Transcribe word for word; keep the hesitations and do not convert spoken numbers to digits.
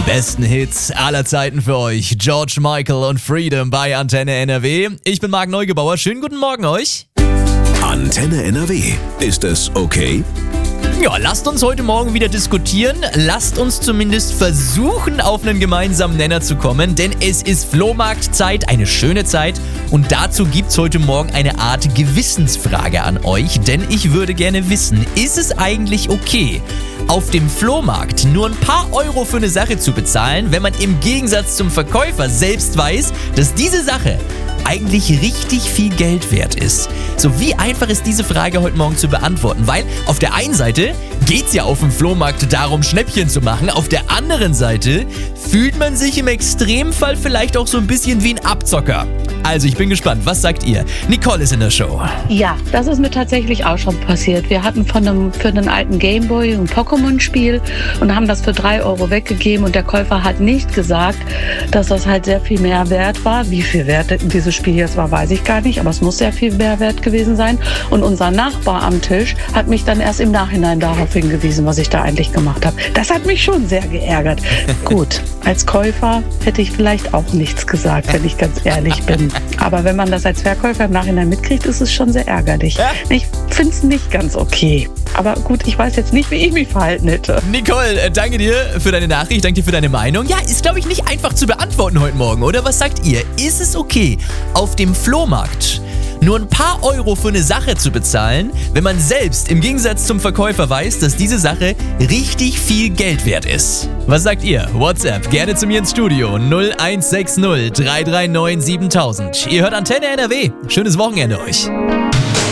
Die besten Hits aller Zeiten für euch. George Michael und Freedom bei Antenne N R W. Ich bin Marc Neugebauer. Schönen guten Morgen euch. Antenne N R W. Ist es okay? Ja, lasst uns heute Morgen wieder diskutieren. Lasst uns zumindest versuchen, auf einen gemeinsamen Nenner zu kommen, denn es ist Flohmarktzeit, eine schöne Zeit. Und dazu gibt's heute Morgen eine Art Gewissensfrage an euch, denn ich würde gerne wissen, ist es eigentlich okay, auf dem Flohmarkt nur ein paar Euro für eine Sache zu bezahlen, wenn man im Gegensatz zum Verkäufer selbst weiß, dass diese Sache eigentlich richtig viel Geld wert ist? So, wie einfach ist diese Frage heute Morgen zu beantworten? Weil auf der einen Seite geht's ja auf dem Flohmarkt darum, Schnäppchen zu machen. Auf der anderen Seite fühlt man sich im Extremfall vielleicht auch so ein bisschen wie ein Abzocker. Also, ich bin gespannt. Was sagt ihr? Nicole ist in der Show. Ja, das ist mir tatsächlich auch schon passiert. Wir hatten von einem, für einen alten Gameboy ein Pokémon-Spiel und haben das für drei Euro weggegeben und der Käufer hat nicht gesagt, dass das halt sehr viel mehr wert war. Wie viel wert dieses Spiel jetzt war, weiß ich gar nicht, aber es muss sehr viel mehr wert gewesen sein. Und unser Nachbar am Tisch hat mich dann erst im Nachhinein darauf hingewiesen, was ich da eigentlich gemacht habe. Das hat mich schon sehr geärgert. Gut, als Käufer hätte ich vielleicht auch nichts gesagt, wenn ich ganz ehrlich bin. Aber wenn man das als Verkäufer im Nachhinein mitkriegt, ist es schon sehr ärgerlich. Ja? Ich finde es nicht ganz okay. Aber gut, ich weiß jetzt nicht, wie ich mich verhalten hätte. Nicole, äh, danke dir für deine Nachricht, danke dir für deine Meinung. Ja, ist, glaube ich, nicht einfach zu beantworten heute Morgen, oder? Was sagt ihr? Ist es okay, auf dem Flohmarkt nur ein paar Euro für eine Sache zu bezahlen, wenn man selbst im Gegensatz zum Verkäufer weiß, dass diese Sache richtig viel Geld wert ist? Was sagt ihr? WhatsApp gerne zu mir ins Studio null eins sechs null drei drei neun siebentausend. Ihr hört Antenne N R W. Schönes Wochenende euch.